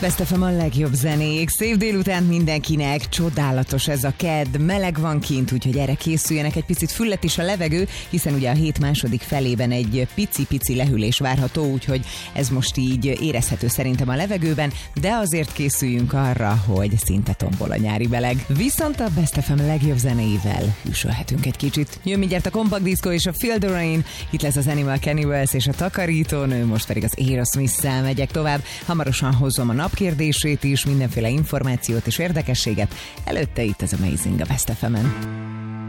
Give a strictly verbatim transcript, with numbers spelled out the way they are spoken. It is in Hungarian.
Best ef em a legjobb zenék. Szép délután mindenkinek, csodálatos ez a kedd, meleg van kint, úgyhogy erre készüljenek, egy picit füllet is a levegő, hiszen ugye a hét második felében egy pici-pici lehűlés várható, úgyhogy ez most így érezhető szerintem a levegőben, de azért készüljünk arra, hogy szinte tombol a nyári meleg. Viszont a Best ef em legjobb zenéivel hűsölhetünk egy kicsit. Jön mindjárt a Compact Disco és a Feel the Rain, itt lesz az Animal Cannibals és a Takarítónő, most pedig az Aerosmith-szel megyek tovább. Hamarosan hozom a napkérdését is, mindenféle információt és érdekességet. Előtte itt az Amazing a Best ef emen.